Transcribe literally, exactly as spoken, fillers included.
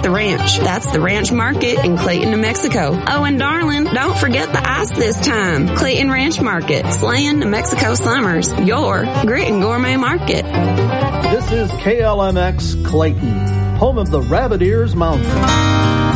at the ranch. That's the Ranch Market in Clayton, New Mexico. Oh, and darling, don't forget the ice this time. Clayton Ranch Market, slaying New Mexico summers. Your grit and gourmet market. This is K L M X Clayton, home of the Rabbit Ears Mountain.